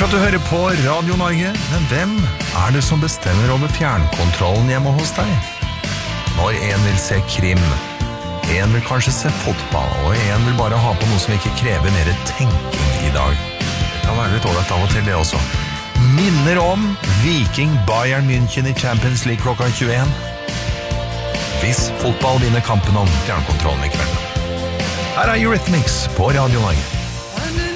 Takk for at du hører på Radio Norge, men hvem det som bestemmer over fjernkontrollen hjemme hos deg? Når en vil se krim, en vil kanskje se fotball, og en vil bare ha på noe som ikke krever mer tenking i dag. Det kan være litt ålreit av og til det også. Minner om Viking Bayern München i Champions League klokka 21. Hvis fotball vinner kampen om fjernkontrollen i kveld. Her Eurythmics på Radio Norge.